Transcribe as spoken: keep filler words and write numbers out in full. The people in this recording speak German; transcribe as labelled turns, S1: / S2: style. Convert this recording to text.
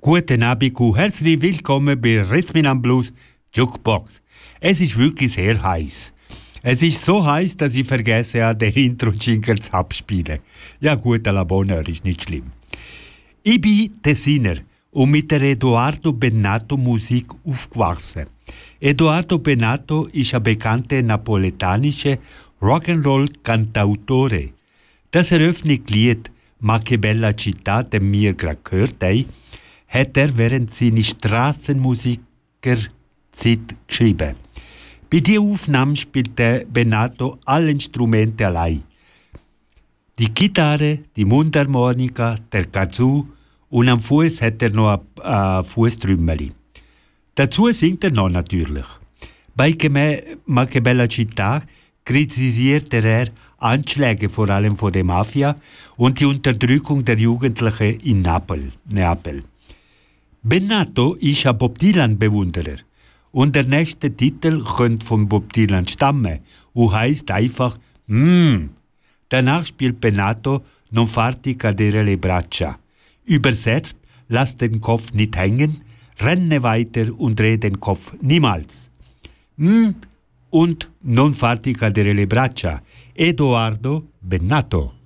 S1: Guten Abend und herzlich willkommen bei Rhythm and Blues Jukebox. Es ist wirklich sehr heiß. Es ist so heiß, dass ich vergesse habe, den Intro-Jingle zu abspielen. Ja gut, à la bonne heure, ist nicht schlimm. Ich bin Tessiner und mit der Edoardo Bennato Musik aufgewachsen. Edoardo Bennato ist ein bekannter napoletanischer Rock'n'Roll-Cantautore. Das Eröffnungslied «Ma che bella città», den wir gerade gehört haben, hat er während seiner Strassenmusikerzeit geschrieben. Bei dieser Aufnahme spielte Bennato alle Instrumente allein. Die Gitarre, die Mundharmonika, der Kazoo und am Fuß hat er noch ein Fußtrümmeli. Dazu singt er noch natürlich. Bei «Ma che bella città» kritisierte er Anschläge vor allem von der Mafia und die Unterdrückung der Jugendlichen in Neapel. Neapel. Bennato ist ein Bob Dylan-Bewunderer und der nächste Titel könnte von Bob Dylan stammen und heißt einfach «Mmm». Danach spielt Bennato «Non farti cadere le braccia». Übersetzt «Lass den Kopf nicht hängen, renne weiter und dreh den Kopf niemals». «Mmm» und «Non farti cadere le braccia». Edoardo Bennato.